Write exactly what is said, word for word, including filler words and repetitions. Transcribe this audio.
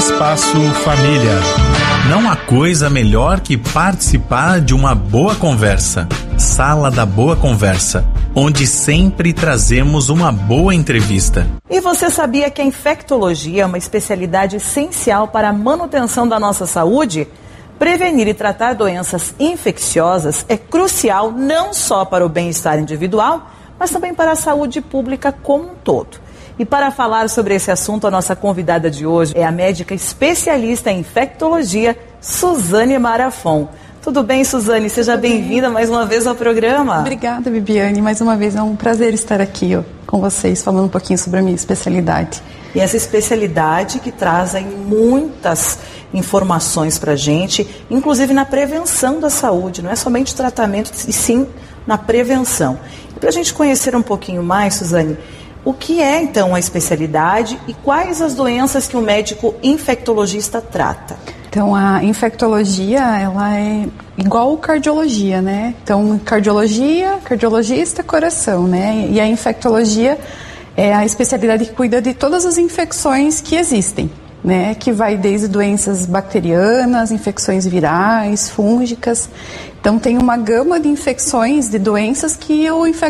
Espaço Família. Não há coisa melhor que participar de uma boa conversa. Sala da Boa Conversa, onde sempre trazemos uma boa entrevista. E você sabia que a infectologia é uma especialidade essencial para a manutenção da nossa saúde? Prevenir e tratar doenças infecciosas é crucial não só para o bem-estar individual, mas também para a saúde pública como um todo. E para falar sobre esse assunto, a nossa convidada de hoje é a médica especialista em infectologia, Suzane Marafon. Tudo bem, Suzane? Seja bem-vinda mais uma vez ao programa. Obrigada, Bibiane. Mais uma vez é um prazer estar aqui ó, com vocês, falando um pouquinho sobre a minha especialidade. E essa especialidade que traz aí muitas informações para a gente, inclusive na prevenção da saúde, não é somente tratamento, e sim na prevenção. E para a gente conhecer um pouquinho mais, Suzane, o que é então a especialidade e quais as doenças que o médico infectologista trata? Então, a infectologia, ela é igual cardiologia, né? Então, cardiologia, cardiologista, coração, né? E a infectologia é a especialidade que cuida de todas as infecções que existem, né? Que vai desde doenças bacterianas, infecções virais, fúngicas. Então, tem uma gama de infecções, de doenças que o infectologista